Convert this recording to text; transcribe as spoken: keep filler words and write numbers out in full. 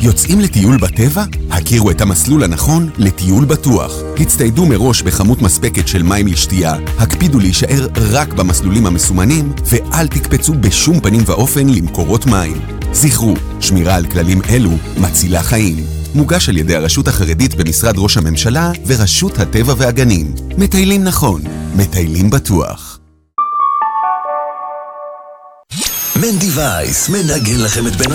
יוצאים לטיול בטבע? הכירו את המסלול הנכון לטיול בטוח. הצטיידו מראש בכמות מספקת של מים לשתייה, הקפידו להישאר רק במסלולים המסומנים, ואל תקפצו בשום פנים ואופן למקורות מים. זכרו, שמירה על כללים אלו מצילה חיים. מוגש על ידי הרשות החרדית במשרד ראש הממשלה ורשות הטבע והגנים. מטיילים נכון, מטיילים בטוח. מנדי וייס מנגן לכם את בין